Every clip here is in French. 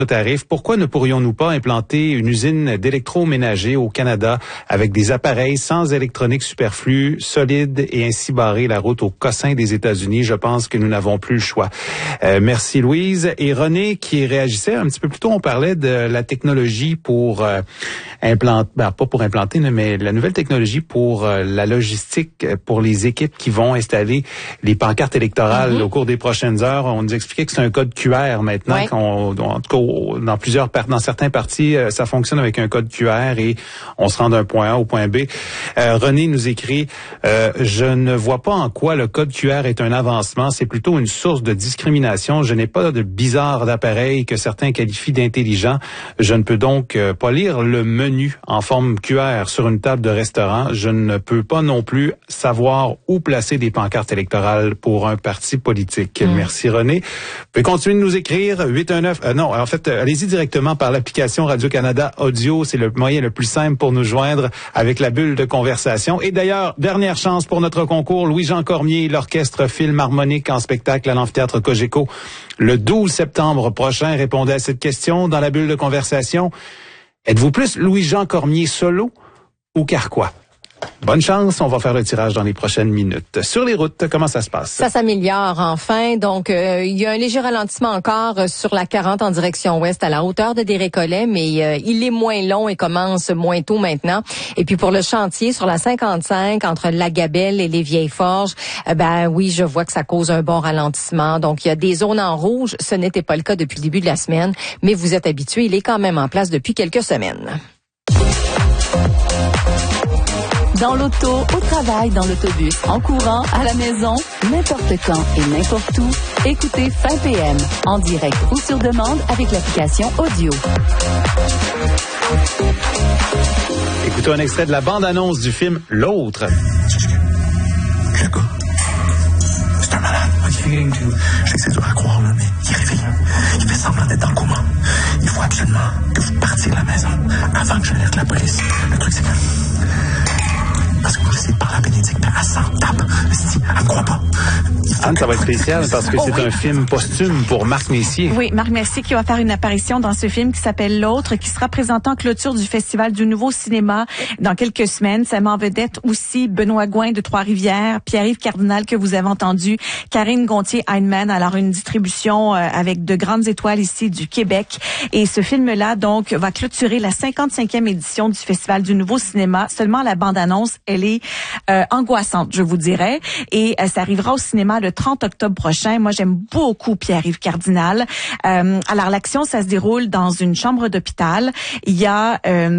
tarifs. Pourquoi ne pourrions-nous pas implanter une usine d'électroménager au Canada avec des appareils sans électronique superflue, solides et ainsi barrer la route au cossin des États-Unis? Je pense que nous n'avons plus le choix. Merci Louise. Et René qui réagissait un petit peu plus tôt, on parlait de la technologie pour implanter, pas pour implanter, mais la nouvelle technologie pour la logistique, pour les équipes qui vont installer les pancartes électorales au cours des prochaines heures. On nous expliquait que c'est un code QR maintenant, en tout cas, dans certains partis, ça fonctionne avec un code QR et on se rend d'un point A au point B. René nous écrit, je ne vois pas en quoi le code QR est un avancement, c'est plutôt une source de discrimination. Je n'ai pas de bizarre d'appareil que certains qualifient d'intelligent. Je ne peux donc pas lire le menu en forme QR sur une table de restaurant. Je ne peux pas non plus savoir où placer des pancartes électorales pour un parti politique. Merci René. Vous pouvez continuer de nous écrire 819 allez-y directement par l'application Radio-Canada Audio, c'est le moyen le plus simple pour nous joindre avec la bulle de conversation. Et d'ailleurs, dernière chance pour notre concours, Louis-Jean Cormier, l'orchestre philharmonique en spectacle à l'amphithéâtre Cogeco le 12 septembre prochain. Répondez à cette question dans la bulle de conversation. Êtes-vous plus Louis-Jean Cormier solo ou Carquois? Bonne chance, on va faire le tirage dans les prochaines minutes. Sur les routes, comment ça se passe? Ça s'améliore enfin. Donc, il y a un léger ralentissement encore sur la 40 en direction ouest à la hauteur de Desrécollets, mais il est moins long et commence moins tôt maintenant. Et puis pour le chantier sur la 55 entre la Gabelle et les Vieilles-Forges, oui, je vois que ça cause un bon ralentissement. Donc, il y a des zones en rouge. Ce n'était pas le cas depuis le début de la semaine, mais vous êtes habitués. Il est quand même en place depuis quelques semaines. Dans l'auto, au travail, dans l'autobus, en courant, à la maison, n'importe quand et n'importe où, écoutez Fin PM, en direct ou sur demande avec l'application Audio. Écoutons un extrait de la bande-annonce du film L'Autre. Le gars, c'est un malade. Je sais que c'est dur à croire, là, mais il est réveillé. Il fait semblant d'être dans le coma. Il faut absolument que vous partiez de la maison avant que j'alerte la police. Le truc, c'est que... Parce que vous essayez de parler à Bénédicte, elle s'en tape. Elle me croit pas. Anne, ça va être spécial parce que c'est un film posthume pour Marc Messier. Oui, Marc Messier qui va faire une apparition dans ce film qui s'appelle L'Autre, qui sera présenté en clôture du Festival du Nouveau Cinéma dans quelques semaines. Ça met en vedette aussi Benoît Gouin de Trois-Rivières, Pierre-Yves Cardinal que vous avez entendu, Karine Gontier-Heinemann. Alors une distribution avec de grandes étoiles ici du Québec. Et ce film-là, donc, va clôturer la 55e édition du Festival du Nouveau Cinéma. Seulement la bande-annonce, elle est angoissante, je vous dirais. Et ça arrivera au cinéma le 30 octobre prochain. Moi, j'aime beaucoup Pierre-Yves Cardinal. Alors, l'action, ça se déroule dans une chambre d'hôpital. Il y a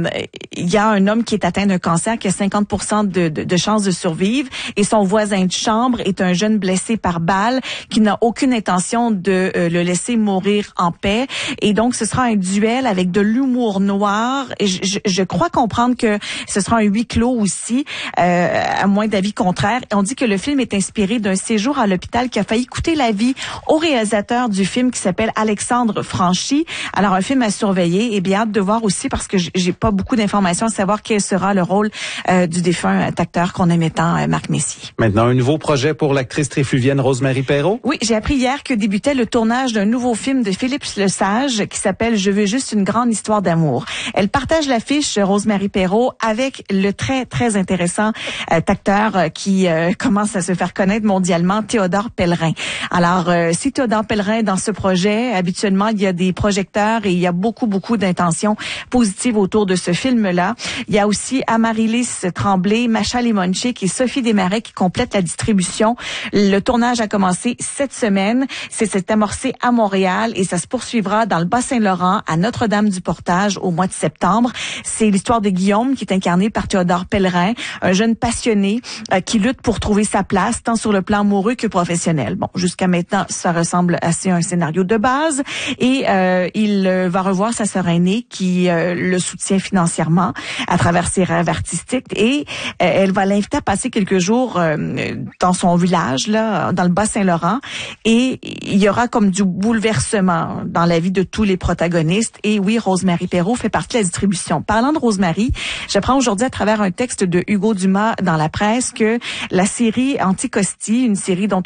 un homme qui est atteint d'un cancer qui a 50% de chances de survivre. Et son voisin de chambre est un jeune blessé par balle qui n'a aucune intention de le laisser mourir en paix. Et donc, ce sera un duel avec de l'humour noir. Et je crois comprendre que ce sera un huis clos aussi, à moins d'avis contraires. Et on dit que le film est inspiré d'un séjour à l'hôpital qui a failli coûter la vie au réalisateur du film qui s'appelle Alexandre Franchi. Alors, un film à surveiller et bien hâte de voir aussi parce que j'ai pas beaucoup d'informations à savoir quel sera le rôle du défunt acteur qu'on aimait tant, Marc Messier. Maintenant, un nouveau projet pour l'actrice trifluvienne Rosemary Perrault. Oui, j'ai appris hier que débutait le tournage d'un nouveau film de Philippe Lesage qui s'appelle Je veux juste une grande histoire d'amour. Elle partage l'affiche, Rosemary Perrault, avec le très, très intéressant acteur qui commence à se faire connaître mondialement, Théodore Pellerin. Alors, si Théodore Pellerin dans ce projet, habituellement, il y a des projecteurs et il y a beaucoup, beaucoup d'intentions positives autour de ce film-là. Il y a aussi Amaryllis Tremblay, Macha Limonchik et Sophie Desmarais qui complètent la distribution. Le tournage a commencé cette semaine. C'est amorcé à Montréal et ça se poursuivra dans le Bas-Saint-Laurent, à Notre-Dame-du-Portage au mois de septembre. C'est l'histoire de Guillaume qui est incarné par Théodore Pellerin, un jeune passionné qui lutte pour trouver sa place, tant sur le plan amoureux que professionnel. Bon, jusqu'à maintenant, ça ressemble assez à un scénario de base. Et il va revoir sa sœur aînée qui le soutient financièrement à travers ses rêves artistiques. Et elle va l'inviter à passer quelques jours dans son village, là, dans le Bas-Saint-Laurent. Et il y aura comme du bouleversement dans la vie de tous les protagonistes. Et oui, Rosemary Perrault fait partie de la distribution. Parlant de Rosemary, j'apprends aujourd'hui à travers un texte de Hugo Dumas dans la presse que la série Anticosti, une série dont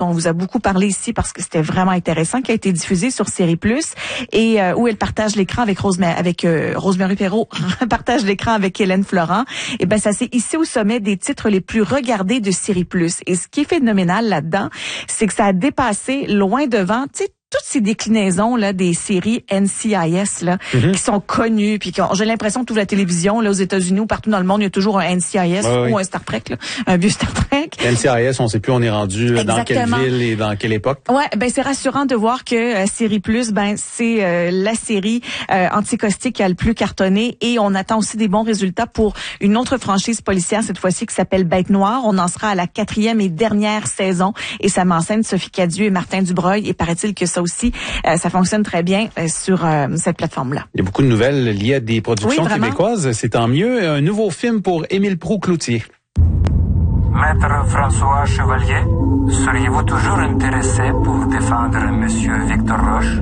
on vous a beaucoup parlé ici parce que c'était vraiment intéressant, qui a été diffusée sur Série Plus et où elle partage l'écran avec Rosemary Perreault, partage l'écran avec Hélène Florent. Et ben ça s'est hissé au sommet des titres les plus regardés de Série Plus. Et ce qui est phénoménal là-dedans, c'est que ça a dépassé loin devant, tu sais, toutes ces déclinaisons là des séries NCIS là qui sont connues, puis j'ai l'impression que toute la télévision là aux États-Unis ou partout dans le monde, il y a toujours un NCIS ou un Star Trek là, un vieux Star Trek. NCIS, on sait plus on est rendu dans quelle ville et dans quelle époque. Ouais, ben c'est rassurant de voir que Série Plus, ben c'est la série anticaustique qui a le plus cartonné, et on attend aussi des bons résultats pour une autre franchise policière cette fois-ci qui s'appelle Bête Noire. On en sera à la 4e et dernière saison, et ça m'enseigne Sophie Cadieux et Martin Dubreuil, et paraît-il que ça aussi, ça fonctionne très bien sur cette plateforme-là. Il y a beaucoup de nouvelles liées à des productions québécoises. C'est tant mieux. Un nouveau film pour Émile Proulx-Cloutier. Maître François Chevalier, seriez-vous toujours intéressé pour défendre Monsieur Victor Roche?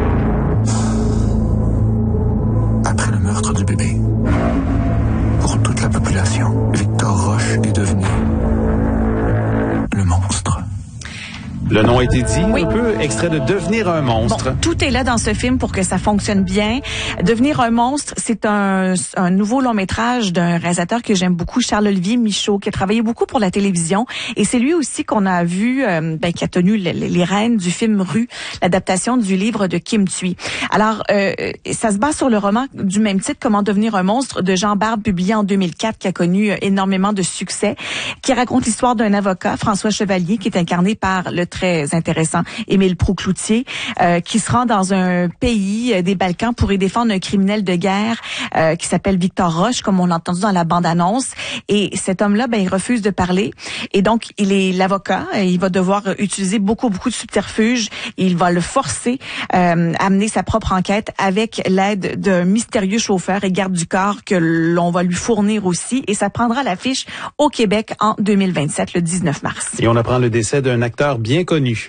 Après le meurtre du bébé, pour toute la population, Victor Roche est devenu le monstre. Le nom a été dit, un peu extrait de Devenir un monstre. Bon, tout est là dans ce film pour que ça fonctionne bien. Devenir un monstre, c'est un nouveau long métrage d'un réalisateur que j'aime beaucoup, Charles-Olivier Michaud, qui a travaillé beaucoup pour la télévision. Et c'est lui aussi qu'on a vu, qui a tenu les rênes du film Rue, l'adaptation du livre de Kim Thuy. Alors, ça se base sur le roman du même titre, Comment devenir un monstre, de Jean Barbe, publié en 2004, qui a connu énormément de succès, qui raconte l'histoire d'un avocat, François Chevalier, qui est incarné par le très intéressant Émile Proulx-Cloutier, qui se rend dans un pays des Balkans pour y défendre un criminel de guerre qui s'appelle Victor Roche, comme on l'a entendu dans la bande-annonce. Et cet homme-là, il refuse de parler. Et donc, il est l'avocat. Il va devoir utiliser beaucoup de subterfuges. Il va le forcer à mener sa propre enquête avec l'aide d'un mystérieux chauffeur et garde du corps que l'on va lui fournir aussi. Et ça prendra l'affiche au Québec en 2027, le 19 mars. Et on apprend le décès d'un acteur bien connu.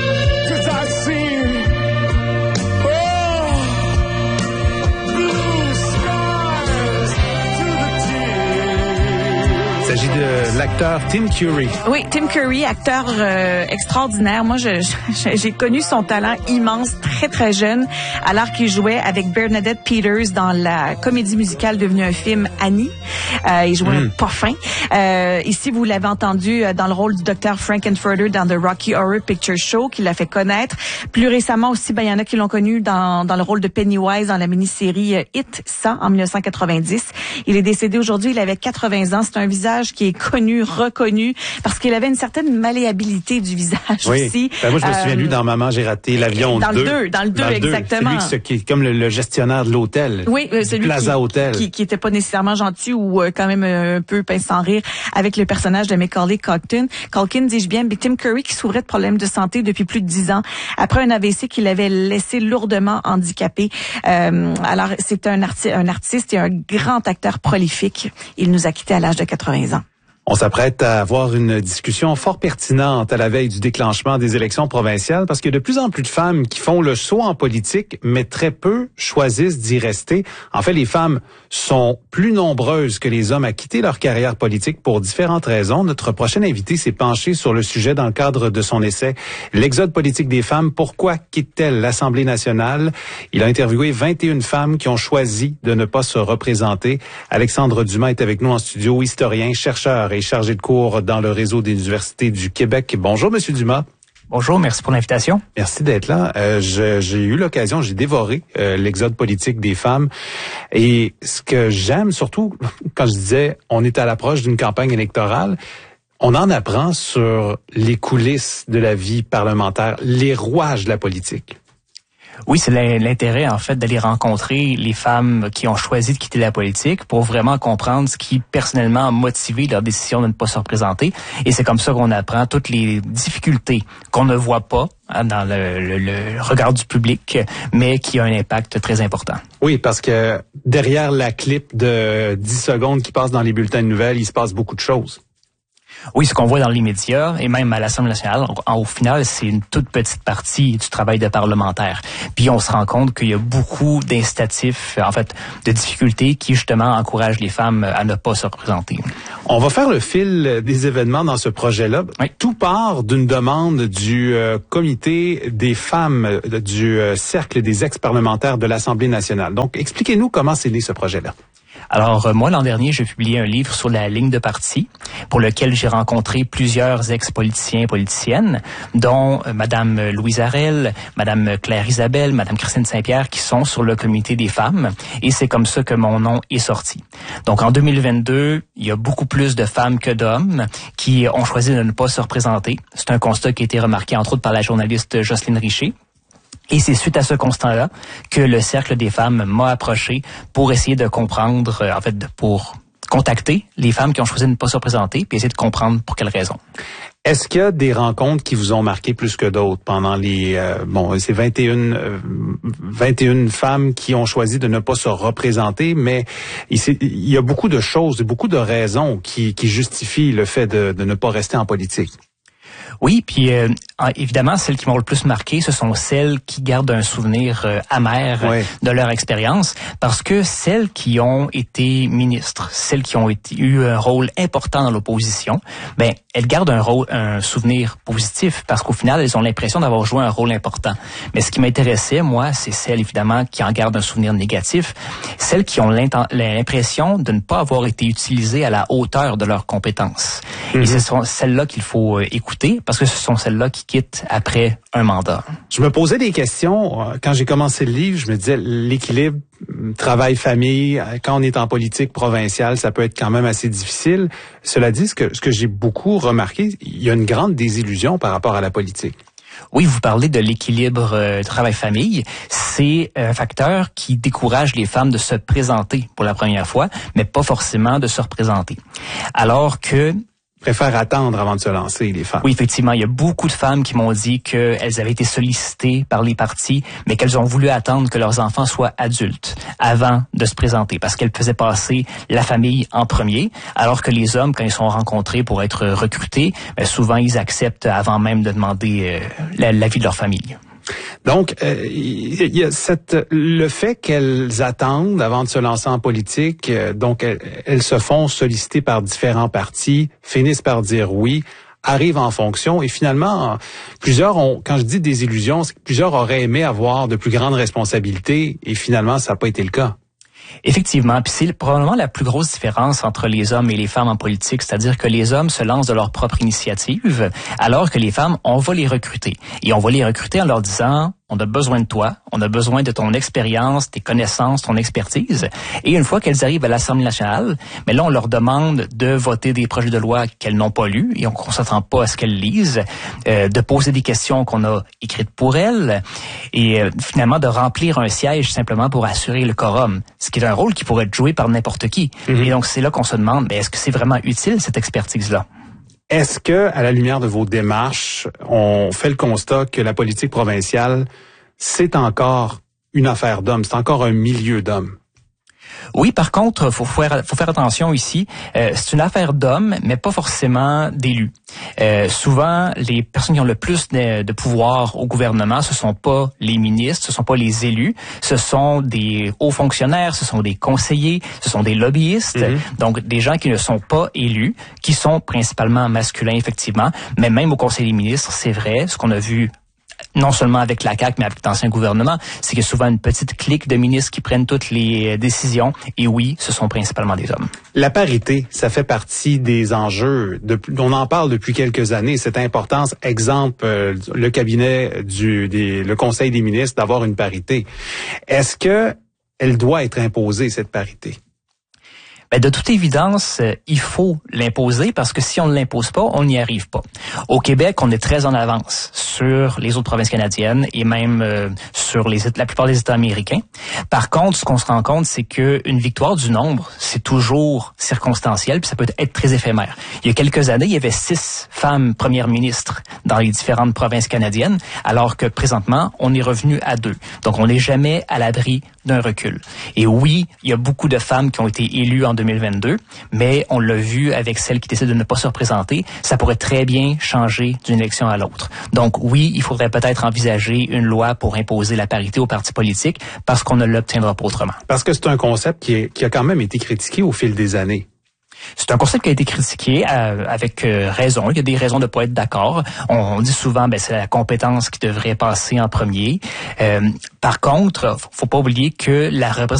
Il s'agit de l'acteur Tim Curry. Oui, Tim Curry, acteur extraordinaire. Moi, j'ai connu son talent immense, très jeune, alors qu'il jouait avec Bernadette Peters dans la comédie musicale devenue un film Annie. Il jouait un parfum. Ici, vous l'avez entendu dans le rôle du Dr. Frankenfurter dans The Rocky Horror Picture Show, qui l'a fait connaître. Plus récemment aussi, il y en a qui l'ont connu dans le rôle de Pennywise dans la mini-série It, ça, en 1990. Il est décédé aujourd'hui, il avait 80 ans. C'est un visage qui est connu, reconnu, parce qu'il avait une certaine malléabilité du visage aussi. Ben moi, je me souviens de lui dans Maman, j'ai raté l'avion 2. Dans le 2, exactement. C'est lui qui est comme le gestionnaire de l'hôtel. Oui, celui Plaza Hotel. Qui était pas nécessairement gentil ou quand même un peu pince sans rire avec le personnage de Macaulay Culkin, dis-je bien, mais Tim Curry qui souffrait de problèmes de santé depuis plus de 10 ans après un AVC qui l'avait laissé lourdement handicapé. Alors, c'est un artiste et un grand acteur prolifique. Il nous a quittés à l'âge de 80 ans. On s'apprête à avoir une discussion fort pertinente à la veille du déclenchement des élections provinciales parce qu'il y a de plus en plus de femmes qui font le saut en politique, mais très peu choisissent d'y rester. En fait, les femmes sont plus nombreuses que les hommes à quitter leur carrière politique pour différentes raisons. Notre prochain invité s'est penché sur le sujet dans le cadre de son essai « L'exode politique des femmes, pourquoi quittent-elles l'Assemblée nationale ?» Il a interviewé 21 femmes qui ont choisi de ne pas se représenter. Alexandre Dumas est avec nous en studio, historien, chercheur et chargé de cours dans le réseau des universités du Québec. Bonjour, Monsieur Dumas. Bonjour, merci pour l'invitation. Merci d'être là. J'ai eu l'occasion, j'ai dévoré l'exode politique des femmes. Et ce que j'aime surtout, quand je disais on est à l'approche d'une campagne électorale, on en apprend sur les coulisses de la vie parlementaire, les rouages de la politique. Oui, c'est l'intérêt, en fait, d'aller rencontrer les femmes qui ont choisi de quitter la politique pour vraiment comprendre ce qui, personnellement, a motivé leur décision de ne pas se représenter. Et c'est comme ça qu'on apprend toutes les difficultés qu'on ne voit pas dans le regard du public, mais qui a un impact très important. Oui, parce que derrière la clip de 10 secondes qui passe dans les bulletins de nouvelles, il se passe beaucoup de choses. Oui, ce qu'on voit dans les médias et même à l'Assemblée nationale, au final, c'est une toute petite partie du travail de parlementaire. Puis on se rend compte qu'il y a beaucoup d'incitatifs, en fait, de difficultés qui justement encouragent les femmes à ne pas se représenter. On va faire le fil des événements dans ce projet-là. Oui. Tout part d'une demande du comité des femmes du Cercle des ex-parlementaires de l'Assemblée nationale. Donc, expliquez-nous comment c'est né ce projet-là. Alors, moi, l'an dernier, j'ai publié un livre sur la ligne de parti pour lequel j'ai rencontré plusieurs ex-politiciens et politiciennes, dont Madame Louise Arel, Madame Claire Isabelle, Madame Christine Saint-Pierre, qui sont sur le comité des femmes. Et c'est comme ça que mon nom est sorti. Donc, en 2022, il y a beaucoup plus de femmes que d'hommes qui ont choisi de ne pas se représenter. C'est un constat qui a été remarqué, entre autres, par la journaliste Jocelyne Richer. Et c'est suite à ce constat-là que le Cercle des femmes m'a approché pour essayer de comprendre, pour contacter les femmes qui ont choisi de ne pas se représenter, puis essayer de comprendre pour quelles raisons. Est-ce qu'il y a des rencontres qui vous ont marqué plus que d'autres pendant les ces 21 femmes qui ont choisi de ne pas se représenter, mais il y a beaucoup de choses, beaucoup de raisons qui justifient le fait de ne pas rester en politique. Oui, puis évidemment, celles qui m'ont le plus marqué, ce sont celles qui gardent un souvenir amer de leur expérience, parce que celles qui ont été ministres, celles qui ont eu un rôle important dans l'opposition, ben elles gardent un souvenir positif, parce qu'au final, elles ont l'impression d'avoir joué un rôle important. Mais ce qui m'intéressait, moi, c'est celles, évidemment, qui en gardent un souvenir négatif, celles qui ont l'impression de ne pas avoir été utilisées à la hauteur de leurs compétences. Et ce sont celles-là qu'il faut écouter, parce que ce sont celles-là qui quittent après un mandat. Je me posais des questions. Quand j'ai commencé le livre, je me disais, l'équilibre travail-famille, quand on est en politique provinciale, ça peut être quand même assez difficile. Cela dit, ce que j'ai beaucoup remarqué, il y a une grande désillusion par rapport à la politique. Oui, vous parlez de l'équilibre travail-famille. C'est un facteur qui décourage les femmes de se présenter pour la première fois, mais pas forcément de se représenter. Alors que préfèrent attendre avant de se lancer, les femmes. Oui, effectivement, il y a beaucoup de femmes qui m'ont dit qu'elles avaient été sollicitées par les partis, mais qu'elles ont voulu attendre que leurs enfants soient adultes avant de se présenter, parce qu'elles faisaient passer la famille en premier, alors que les hommes, quand ils sont rencontrés pour être recrutés, ben souvent ils acceptent avant même de demander l'avis de leur famille. Donc, il y a le fait qu'elles attendent avant de se lancer en politique, donc elles se font solliciter par différents partis, finissent par dire oui, arrivent en fonction et finalement, plusieurs ont, quand je dis désillusion, c'est que plusieurs auraient aimé avoir de plus grandes responsabilités et finalement, ça n'a pas été le cas. Effectivement, puis c'est probablement la plus grosse différence entre les hommes et les femmes en politique, c'est-à-dire que les hommes se lancent de leur propre initiative, alors que les femmes, on va les recruter. Et on va les recruter en leur disant, on a besoin de toi, on a besoin de ton expérience, tes connaissances, ton expertise. Et une fois qu'elles arrivent à l'Assemblée nationale, mais là, on leur demande de voter des projets de loi qu'elles n'ont pas lus et on ne s'attend pas à ce qu'elles lisent, de poser des questions qu'on a écrites pour elles et finalement de remplir un siège simplement pour assurer le quorum, ce qui est un rôle qui pourrait être joué par n'importe qui. Et donc, c'est là qu'on se demande, mais est-ce que c'est vraiment utile, cette expertise-là? Est-ce que, à la lumière de vos démarches, on fait le constat que la politique provinciale, c'est encore une affaire d'hommes, c'est encore un milieu d'hommes? Oui, par contre, faut faire attention ici. C'est une affaire d'hommes, mais pas forcément d'élus. Souvent, les personnes qui ont le plus de pouvoir au gouvernement, ce sont pas les ministres, ce sont pas les élus, ce sont des hauts fonctionnaires, ce sont des conseillers, ce sont des lobbyistes, donc des gens qui ne sont pas élus, qui sont principalement masculins, effectivement, mais même au Conseil des ministres, c'est vrai, ce qu'on a vu non seulement avec la CAQ, mais avec l'ancien gouvernement, c'est qu'il y a souvent une petite clique de ministres qui prennent toutes les décisions. Et oui, ce sont principalement des hommes. La parité, ça fait partie des enjeux. On en parle depuis quelques années. Cette importance, exemple, le cabinet le Conseil des ministres, d'avoir une parité. Est-ce que elle doit être imposée, cette parité? De toute évidence, il faut l'imposer parce que si on ne l'impose pas, on n'y arrive pas. Au Québec, on est très en avance sur les autres provinces canadiennes et même sur la plupart des États américains. Par contre, ce qu'on se rend compte, c'est qu'une victoire du nombre, c'est toujours circonstanciel, puis ça peut être très éphémère. Il y a quelques années, il y avait 6 femmes premières ministres dans les différentes provinces canadiennes, alors que présentement, on est revenu à 2. Donc, on n'est jamais à l'abri d'un recul. Et oui, il y a beaucoup de femmes qui ont été élues en 2022, mais on l'a vu avec celles qui décident de ne pas se représenter, ça pourrait très bien changer d'une élection à l'autre. Donc oui, il faudrait peut-être envisager une loi pour imposer la parité aux partis politiques parce qu'on ne l'obtiendra pas autrement. Parce que c'est un concept qui a quand même été critiqué au fil des années. C'est un concept qui a été critiqué avec raison. Il y a des raisons de pas être d'accord. On dit souvent c'est la compétence qui devrait passer en premier. Par contre, faut pas oublier que la représentation